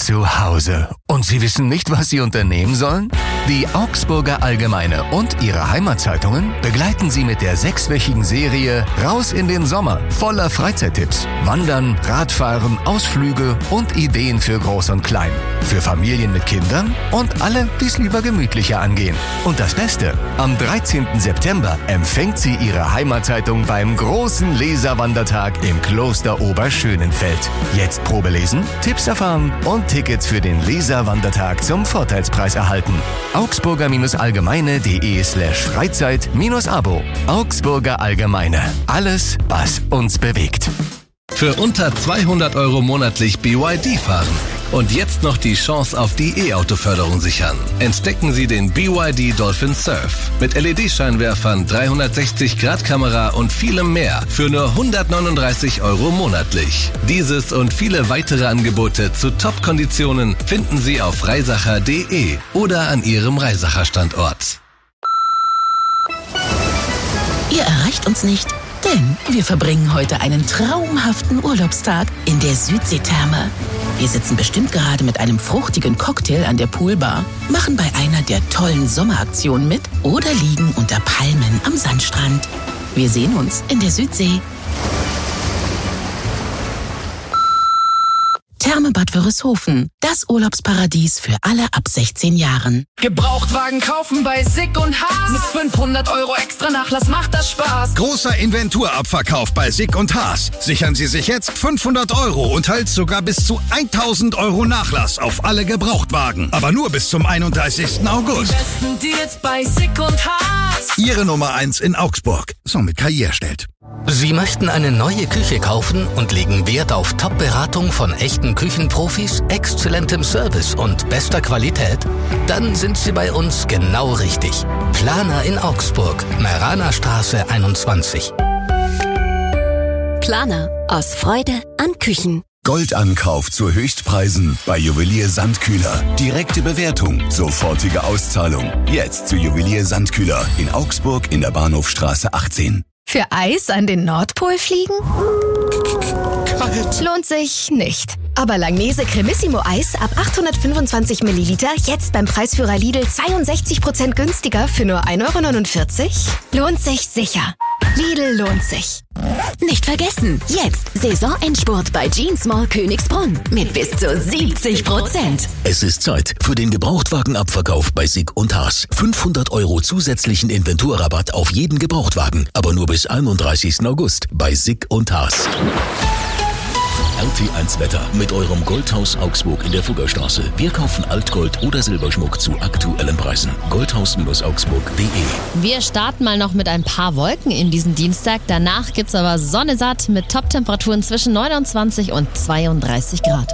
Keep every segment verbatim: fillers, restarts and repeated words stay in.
zu Hause. Und Sie wissen nicht, was Sie unternehmen sollen? Die Augsburger Allgemeine und ihre Heimatzeitungen begleiten Sie mit der sechswöchigen Serie Raus in den Sommer voller Freizeittipps. Wandern, Radfahren, Ausflüge und Ideen für Groß und Klein. Für Familien mit Kindern und alle, die es lieber gemütlicher angehen. Und das Beste, am dreizehnten September empfängt sie ihre Heimatzeitung beim großen Leserwandertag im Kloster Oberschönenfeld. Jetzt Probe lesen, Tipps erfahren und Tickets für den Leserwandertag zum Vorteilspreis erhalten. Augsburger-allgemeine.de slash Freizeit-Abo. Augsburger Allgemeine. Alles, was uns bewegt. Für unter zweihundert Euro monatlich B Y D fahren. Und jetzt noch die Chance auf die E-Auto-Förderung sichern. Entdecken Sie den B Y D Dolphin Surf. Mit L E D-Scheinwerfern, dreihundertsechzig Grad Kamera und vielem mehr. Für nur hundertneununddreißig Euro monatlich. Dieses und viele weitere Angebote zu Top-Konditionen finden Sie auf reisacher punkt de oder an Ihrem Reisacher-Standort. Ihr erreicht uns nicht, denn wir verbringen heute einen traumhaften Urlaubstag in der Südseetherme. Wir sitzen bestimmt gerade mit einem fruchtigen Cocktail an der Poolbar, machen bei einer der tollen Sommeraktionen mit oder liegen unter Palmen am Sandstrand. Wir sehen uns in der Südsee. Therme Bad Wörishofen, das Urlaubsparadies für alle ab sechzehn Jahren. Gebrauchtwagen kaufen bei Sick und Haas. Mit fünfhundert Euro extra Nachlass macht das Spaß. Großer Inventurabverkauf bei Sick und Haas. Sichern Sie sich jetzt fünfhundert Euro und halt sogar bis zu tausend Euro Nachlass auf alle Gebrauchtwagen. Aber nur bis zum einunddreißigsten August. Die besten Deals bei Sick und Haas. Ihre Nummer eins in Augsburg. So mit K I erstellt. Sie möchten eine neue Küche kaufen und legen Wert auf Top-Beratung von echten Küchenprofis, exzellentem Service und bester Qualität? Dann sind Sie bei uns genau richtig. Planer in Augsburg, Meraner Straße einundzwanzig. Planer, aus Freude an Küchen. Goldankauf zu Höchstpreisen bei Juwelier Sandkühler. Direkte Bewertung, sofortige Auszahlung. Jetzt zu Juwelier Sandkühler in Augsburg in der Bahnhofstraße achtzehn. Für Eis an den Nordpol fliegen? Kalt. Lohnt sich nicht. Aber Langnese Cremissimo Eis ab achthundertfünfundzwanzig Milliliter jetzt beim Preisführer Lidl zweiundsechzig Prozent günstiger für nur ein Euro neunundvierzig? Lohnt sich sicher. Lidl lohnt sich. Nicht vergessen, jetzt Saisonendspurt bei Jeans Mall Königsbrunn mit bis zu siebzig Prozent. Es ist Zeit für den Gebrauchtwagenabverkauf bei Sick und Haas. fünfhundert Euro zusätzlichen Inventurrabatt auf jeden Gebrauchtwagen, aber nur bis einunddreißigsten August bei Sick und Haas. R T eins Wetter mit eurem Goldhaus Augsburg in der Fuggerstraße. Wir kaufen Altgold oder Silberschmuck zu aktuellen Preisen. goldhaus Augsburg punkt de. Wir starten mal noch mit ein paar Wolken in diesen Dienstag. Danach gibt's aber Sonne satt mit Top-Temperaturen zwischen neunundzwanzig und zweiunddreißig Grad.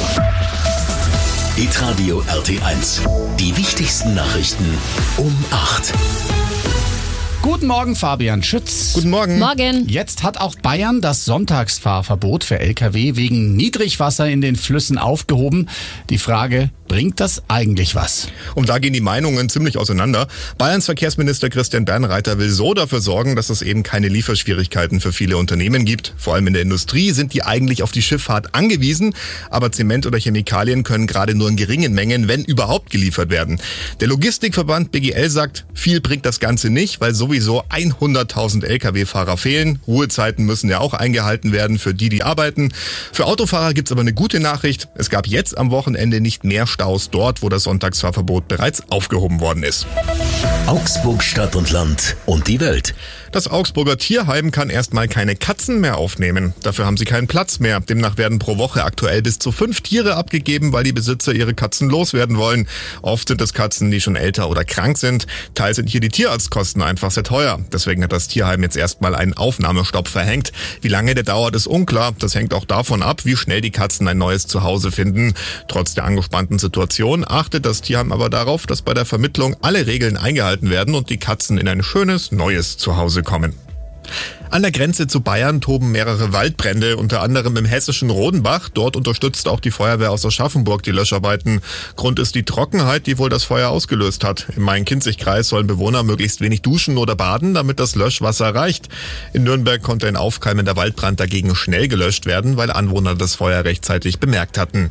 Hitradio R T eins. Die wichtigsten Nachrichten um acht. Guten Morgen, Fabian Schütz. Guten Morgen. Morgen. Jetzt hat auch Bayern das Sonntagsfahrverbot für L K W wegen Niedrigwasser in den Flüssen aufgehoben. Die Frage, bringt das eigentlich was? Und da gehen die Meinungen ziemlich auseinander. Bayerns Verkehrsminister Christian Bernreiter will so dafür sorgen, dass es eben keine Lieferschwierigkeiten für viele Unternehmen gibt. Vor allem in der Industrie sind die eigentlich auf die Schifffahrt angewiesen, aber Zement oder Chemikalien können gerade nur in geringen Mengen, wenn überhaupt, geliefert werden. Der Logistikverband B G L sagt, viel bringt das Ganze nicht, weil sowieso hunderttausend L K W-Fahrer fehlen. Ruhezeiten müssen ja auch eingehalten werden für die, die arbeiten. Für Autofahrer gibt's aber eine gute Nachricht. Es gab jetzt am Wochenende nicht mehr Staus dort, wo das Sonntagsfahrverbot bereits aufgehoben worden ist. Augsburg Stadt und Land und die Welt. Das Augsburger Tierheim kann erstmal keine Katzen mehr aufnehmen. Dafür haben sie keinen Platz mehr. Demnach werden pro Woche aktuell bis zu fünf Tiere abgegeben, weil die Besitzer ihre Katzen loswerden wollen. Oft sind es Katzen, die schon älter oder krank sind. Teils sind hier die Tierarztkosten einfach sehr teuer. Deswegen hat das Tierheim jetzt erstmal einen Aufnahmestopp verhängt. Wie lange der dauert, ist unklar. Das hängt auch davon ab, wie schnell die Katzen ein neues Zuhause finden. Trotz der angespannten Situation achtet das Tierheim aber darauf, dass bei der Vermittlung alle Regeln eingehalten werden und die Katzen in ein schönes, neues Zuhause kommen. An der Grenze zu Bayern toben mehrere Waldbrände, unter anderem im hessischen Rodenbach. Dort unterstützt auch die Feuerwehr aus Aschaffenburg die Löscharbeiten. Grund ist die Trockenheit, die wohl das Feuer ausgelöst hat. Im Main-Kinzig-Kreis sollen Bewohner möglichst wenig duschen oder baden, damit das Löschwasser reicht. In Nürnberg konnte ein aufkeimender Waldbrand dagegen schnell gelöscht werden, weil Anwohner das Feuer rechtzeitig bemerkt hatten.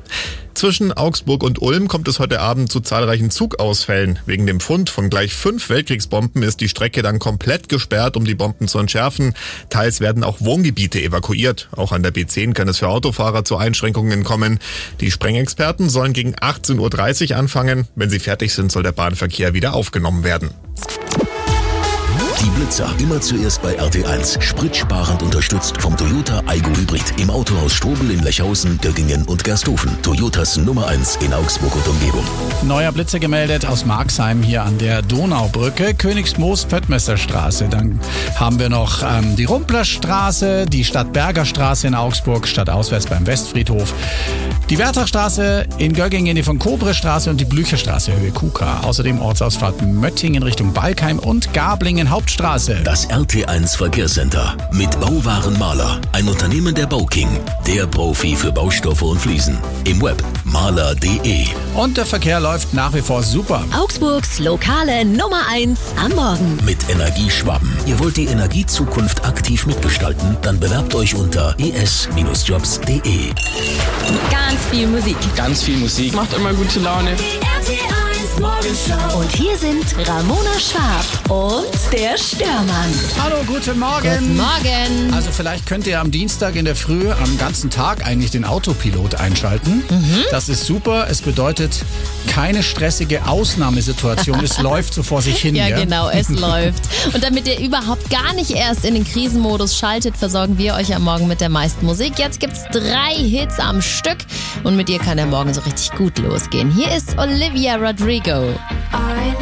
Zwischen Augsburg und Ulm kommt es heute Abend zu zahlreichen Zugausfällen. Wegen dem Fund von gleich fünf Weltkriegsbomben ist die Strecke dann komplett gesperrt, um die Bomben zu entschärfen. Teils werden auch Wohngebiete evakuiert. Auch an der B zehn kann es für Autofahrer zu Einschränkungen kommen. Die Sprengexperten sollen gegen achtzehn Uhr dreißig anfangen. Wenn sie fertig sind, soll der Bahnverkehr wieder aufgenommen werden. Die Blitzer immer zuerst bei R T eins. Spritsparend unterstützt vom Toyota Aygo Hybrid. Im Autohaus Strobel in Lechhausen, Göggingen und Gersthofen. Toyotas Nummer eins in Augsburg und Umgebung. Neuer Blitzer gemeldet aus Marxheim hier an der Donaubrücke. Königsmoos-Pöttmesserstraße. Dann haben wir noch ähm, die Rumplerstraße, die Stadtberger Straße in Augsburg, stadtauswärts beim Westfriedhof. Die Wertachstraße in Göggingen, die von Kobrestraße und die Blücherstraße Höhe Kuka. Außerdem Ortsausfahrt Möttingen Richtung Balkheim und Gablingen Hauptstraße. Das R T eins Verkehrscenter mit Bauwaren Maler. Ein Unternehmen der Bauking. Der Profi für Baustoffe und Fliesen. Im Web maler punkt de. Und der Verkehr läuft nach wie vor super. Augsburgs lokale Nummer eins am Morgen. Mit Energie Schwaben. Ihr wollt die Energiezukunft aktiv mitgestalten? Dann bewerbt euch unter e s jobs punkt de. Ganz viel Musik. Ganz viel Musik. Macht immer gute Laune. Die R T eins Morgenshow. Und hier sind Ramona Schwab und der Störmann. Hallo, guten Morgen. Guten Morgen. Also vielleicht könnt ihr am Dienstag in der Früh am ganzen Tag eigentlich den Autopilot einschalten. Mhm. Das ist super. Es bedeutet keine stressige Ausnahmesituation. Es läuft so vor sich hin. Ja, ja? genau, es läuft. Und damit ihr überhaupt gar nicht erst in den Krisenmodus schaltet, versorgen wir euch am Morgen mit der meisten Musik. Jetzt gibt's drei Hits am Stück und mit ihr kann der Morgen so richtig gut losgehen. Hier ist Olivia Rodrigo.